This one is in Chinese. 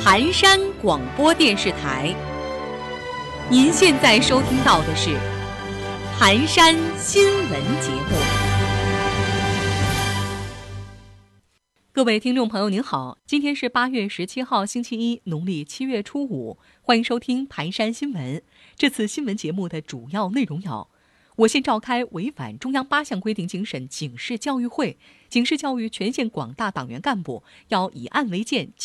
盘山广播电视台，您现在收听到的是盘山新闻节目。各位听众朋友您好，今天是8月17号星期一，农历7月初5，欢迎收听盘山新闻。这次新闻节目的主要内容有：我县召开违反中央8项规定精神警示教育会，警示教育全县广大党员干部要以案为鉴，